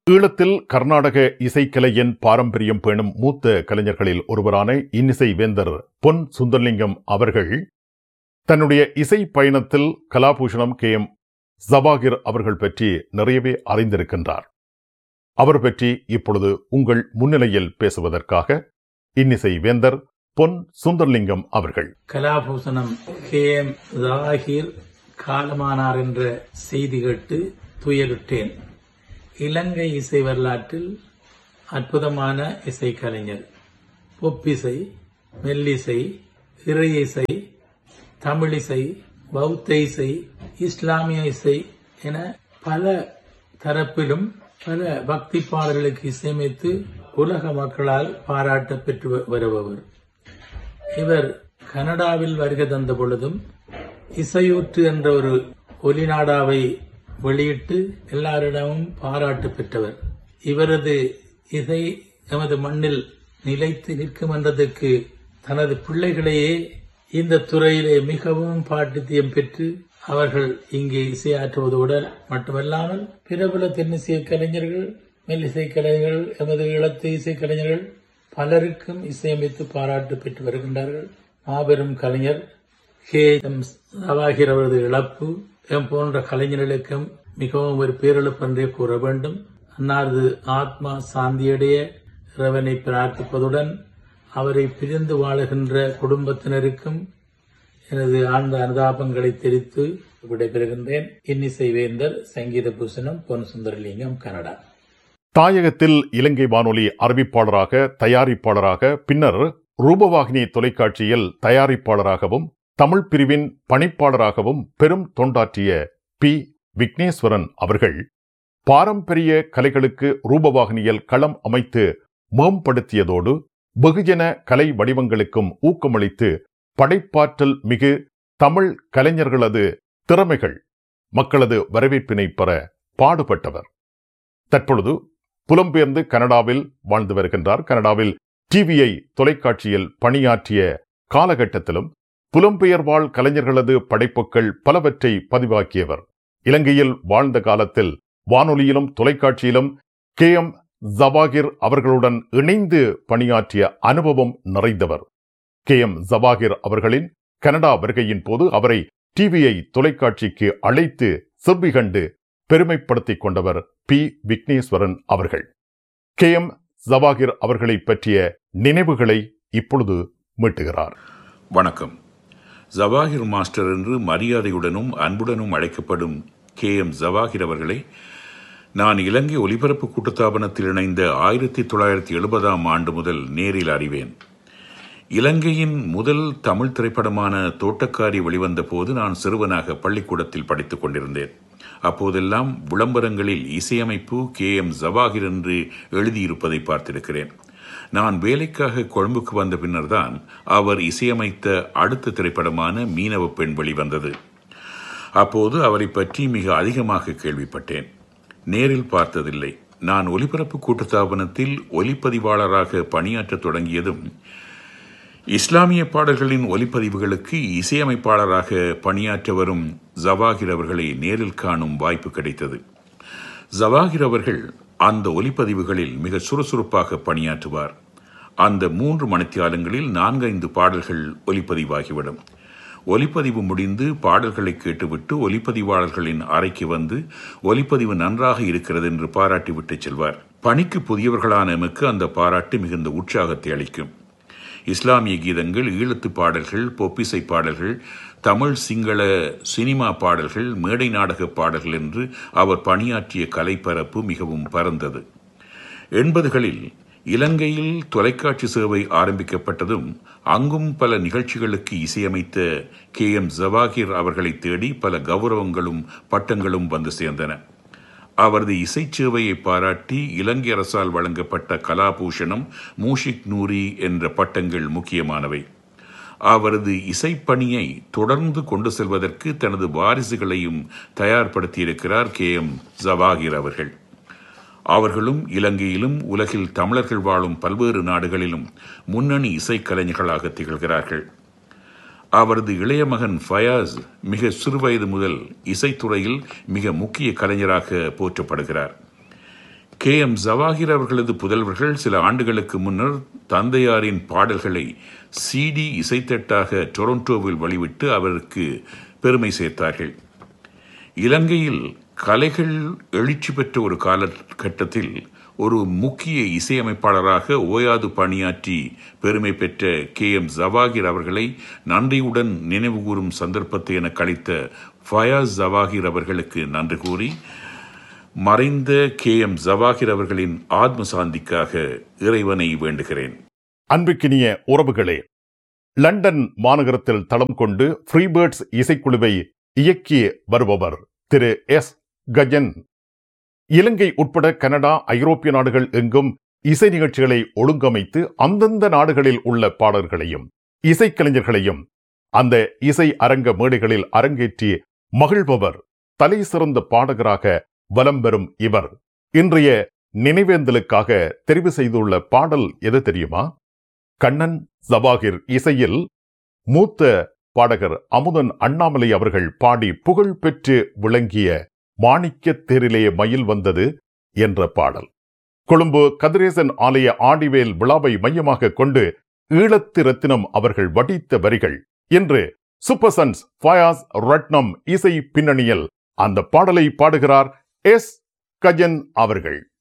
ஈழத்தில் கர்நாடக இசைக்கலையின் பாரம்பரியம் பேணும் மூத்த கலைஞர்களில் ஒருவரான இன்னிசை வேந்தர் பொன் சுந்தரலிங்கம் அவர்கள் தன்னுடைய இசை பயணத்தில் கலாபூஷணம் KM ஜவாகிர் அவர்கள் பற்றி நிறையவே அறிந்திருக்கின்றார். அவர் பற்றி இப்பொழுது உங்கள் முன்னிலையில் பேசுவதற்காக இன்னிசை வேந்தர் பொன் சுந்தரலிங்கம் அவர்கள். கலாபூஷணம் KM ஜவாகிர் காலமானார் என்ற செய்தி கேட்டு துயருற்றேன். இலங்கை இசை வரலாற்றில் அற்புதமான இசைக்கலைஞர். பொப்பிசை, மெல்லிசை, இறை இசை, தமிழிசை, பௌத்த இசை, இஸ்லாமிய இசை என பல தரப்பிலும் பல பக்தி பாடல்களுக்கு இசையமைத்து உலக மக்களால் பாராட்ட பெற்று வருபவர். இவர் கனடாவில் வருகை தந்த பொழுதும் இசையூற்று என்ற ஒரு ஒலிநாடாவை வெளியிட்டு எல்லாரிடமும் பாராட்டு பெற்றவர். இவரது இசை எமது மண்ணில் நிலைத்து நிற்கும் என்றதற்கு தனது பிள்ளைகளையே இந்த துறையிலே மிகவும் பாட்டித்தியம் பெற்று அவர்கள் இங்கே இசையாற்றுவதோடு மட்டுமல்லாமல் பிரபல தென்னிசை கலைஞர்கள், மெல்லிசை கலைஞர்கள், எமது ஈழத்து இசை கலைஞர்கள் பலருக்கும் இசையமைத்து பாராட்டு பெற்று வருகின்றார்கள். மாபெரும் கலைஞர் KM ஜவாகிர் அவரது இழப்பு போன்ற கலைஞர்களுக்கும் மிகவும் ஒரு பேரிழப்பு என்றே கூற வேண்டும். அன்னாரது ஆத்மா சாந்தியடைய இறைவனை பிரார்த்திப்பதுடன் அவரை பிரிந்து வாழுகின்ற குடும்பத்தினருக்கும் எனது ஆழ்ந்த அனுதாபங்களை தெரிவித்து விடைபெறுகின்றேன். இன்னிசை வேந்தர் சங்கீத பூஷணம் பொன் சுந்தரலிங்கம், கனடா. தாயகத்தில் இலங்கை வானொலி அறிவிப்பாளராக, தயாரிப்பாளராக, பின்னர் ரூபவாகினி தொலைக்காட்சியில் தயாரிப்பாளராகவும் தமிழ் பிரிவின் பணிப்பாளராகவும் பெரும் தொண்டாற்றிய P. விக்னேஸ்வரன் அவர்கள் பாரம்பரிய கலைகளுக்கு ரூபவாகினியில் களம் அமைத்து மேம்படுத்தியதோடு வெகுஜன கலை வடிவங்களுக்கும் ஊக்கமளித்து படைப்பாற்றல் மிகு தமிழ் கலைஞர்களது திறமைகள் மக்களது வரவேற்பினை பெற பாடுபட்டவர். தற்பொழுது புலம்பெயர்ந்து கனடாவில் வாழ்ந்து வருகின்றார். கனடாவில் TVI தொலைக்காட்சியில் பணியாற்றிய காலகட்டத்திலும் புலம்பெயர் வாழ் கலைஞர்களது படைப்புகள் பலவற்றை பதிவாக்கியவர். இலங்கையில் வாழ்ந்த காலத்தில் வானொலியிலும் தொலைக்காட்சியிலும் KM ஜவாகிர் அவர்களுடன் இணைந்து பணியாற்றிய அனுபவம் நிறைந்தவர். KM ஜவாகிர் அவர்களின் கனடா வருகையின் போது அவரை TVI தொலைக்காட்சிக்கு அழைத்து செவ்வி கண்டு பெருமைப்படுத்திக் கொண்டவர் P. விக்னேஸ்வரன் அவர்கள். KM ஜவாகிர் அவர்களை பற்றிய நினைவுகளை இப்பொழுது மீட்டுகிறார். வணக்கம். ஜவாகிர் மாஸ்டர் என்று மரியாதையுடனும் அன்புடனும் அழைக்கப்படும் KM ஜவாகிர் அவர்களை நான் இலங்கை ஒலிபரப்பு கூட்டுத்தாபனத்தில் இணைந்த 1970ஆம் ஆண்டு முதல் நேரில் அறிவேன். இலங்கையின் முதல் தமிழ் திரைப்படமான தோட்டக்காரி வெளிவந்த போது நான் சிறுவனாக பள்ளிக்கூடத்தில் படித்துக் கொண்டிருந்தேன். அப்போதெல்லாம் விளம்பரங்களில் இசையமைப்பு KM ஜவாகிர் என்று எழுதியிருப்பதை பார்த்திருக்கிறேன். நான் வேலைக்காக கொழும்புக்கு வந்த பின்னர் தான் அவர் இசையமைத்த அடுத்த திரைப்படமான மீனவ பெண் வெளிவந்தது. அப்போது அவரை பற்றி மிக அதிகமாக கேள்விப்பட்டேன். நேரில் பார்த்ததில்லை. நான் ஒலிபரப்பு கூட்டுத்தாபனத்தில் ஒலிப்பதிவாளராக பணியாற்ற தொடங்கியதும் இஸ்லாமிய பாடல்களின் ஒலிப்பதிவுகளுக்கு இசையமைப்பாளராக பணியாற்ற வரும் ஜவாகிர் அவர்களை நேரில் காணும் வாய்ப்பு கிடைத்தது. ஜவாகிர் அவர்கள் அந்த ஒலிப்பதிவுகளில் மிக சுறுசுறுப்பாக பணியாற்றுவார். அந்த 3 மணித்தியாலங்களில் 4-5 பாடல்கள் ஒலிப்பதிவாகிவிடும். ஒலிப்பதிவு முடிந்து பாடல்களை கேட்டுவிட்டு ஒலிப்பதிவாளர்களின் அறைக்கு வந்து ஒலிப்பதிவு நன்றாக இருக்கிறது என்று பாராட்டிவிட்டு செல்வார். பணிக்கு புதியவர்களான எமக்கு அந்த பாராட்டு மிகுந்த உற்சாகத்தை அளிக்கும். இஸ்லாமிய கீதங்கள், ஈழத்து பாடல்கள், பொப்பிசை பாடல்கள், தமிழ் சிங்கள சினிமா பாடல்கள், மேடை நாடக பாடல்கள் என்று அவர் பணியாற்றிய கலைப்பரப்பு மிகவும் பரந்தது. 80களில் இலங்கையில் தொலைக்காட்சி சேவை ஆரம்பிக்கப்பட்டதும் அங்கும் பல நிகழ்ச்சிகளுக்கு இசையமைத்த KM ஜவாகிர் அவர்களை தேடி பல கௌரவங்களும் பட்டங்களும் வந்து சேர்ந்தன. அவரது இசைச்சேவையை பாராட்டி இலங்கை அரசால் வழங்கப்பட்ட கலாபூஷணம், மூஷிக் நூரி என்ற பட்டங்கள் முக்கியமானவை. அவரது இசைப்பணியை தொடர்ந்து கொண்டு செல்வதற்கு தனது வாரிசுகளையும் தயார்படுத்தியிருக்கிறார் KM ஜவாகிர் அவர்கள். அவர்களும் இலங்கையிலும் உலகில் தமிழர்கள் வாழும் பல்வேறு நாடுகளிலும் முன்னணி இசைக்கலைஞர்களாக திகழ்கிறார்கள். அவரது இளைய மகன் ஃபயாஸ் மிக சிறுவயது முதல் இசைத்துறையில் மிக முக்கிய கலைஞராக போற்றப்படுகிறார். KM ஜவாஹிர் அவர்களது புதல்வர்கள் சில ஆண்டுகளுக்கு முன்னர் தந்தையாரின் பாடல்களை CD இசைத்தட்டாக டொரண்டோவில் வெளிவிட்டு அவருக்கு பெருமை சேர்த்தார்கள். இலங்கையில் கலைகள் எழுச்சி பெற்ற ஒரு காலகட்டத்தில் ஒரு முக்கிய இசையமைப்பாளராக ஓயாது பணியாற்றி பெருமை பெற்ற KM ஜவாஹிர் அவர்களை நன்றியுடன் நினைவுகூரும் சந்தர்ப்பத்தை எனக்கு அளித்த ஃபயாஸ் ஜவாஹிர் அவர்களுக்கு நன்றி கூறி மறைந்த KM ஜவாஹிர் அவர்களின் ஆத்ம சாந்திக்காக இறைவனை வேண்டுகிறேன். அன்பிற்கினிய உறவுகளே, லண்டன் மாநகரத்தில் தளம் கொண்டு ஃப்ரீபேர்ட்ஸ் இசைக்குழுவை இயக்கி வருபவர் திரு S. கஜன் இலங்கை உட்பட கனடா, ஐரோப்பிய நாடுகள் எங்கும் இசை நிகழ்ச்சிகளை ஒழுங்கமைத்து அந்தந்த நாடுகளில் உள்ள பாடல்களையும் இசைக்கலைஞர்களையும் அந்த இசை அரங்க மேடைகளில் அரங்கேற்றி மகிழ்பவர். தலை சிறந்த பாடகராக வலம் பெறும் இவர் இன்றைய நினைவேந்தலுக்காக தெரிவு செய்துள்ள பாடல் எது தெரியுமா? கண்ணன் ஜவாஹிர் இசையில் மூத்த பாடகர் அமுதன் அண்ணாமலை அவர்கள் பாடி புகழ் பெற்று விளங்கிய மாணிக்க தேரிலே மயில் வந்தது என்ற பாடல். கொழும்பு கதிரேசன் ஆலய ஆடிவேல் விழாவை மையமாக கொண்டு ஈழத்து ரத்தினம் அவர்கள் வடித்த வரிகள். இன்று சூப்பர் சன்ஸ் ஃபயாஸ் ரட்னம் இசை பின்னணியில் அந்த பாடலை பாடுகிறார் S. கஜன் அவர்கள்.